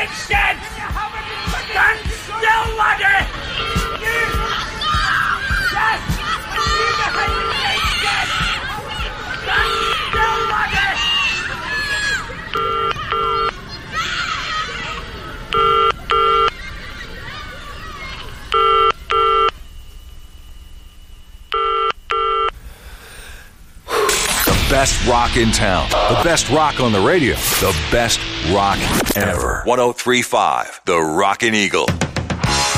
Stand still, laddie! Stand still, laddie! The best rock in town. The best rock on the radio. The best rock ever. 103.5 The Rockin' Eagle.